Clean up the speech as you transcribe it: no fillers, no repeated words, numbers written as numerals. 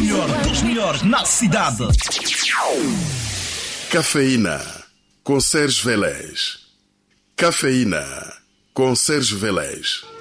melhor dos melhores na cidade. Cafeína com Sérgio Vélez. Cafeína com Sérgio Vélez.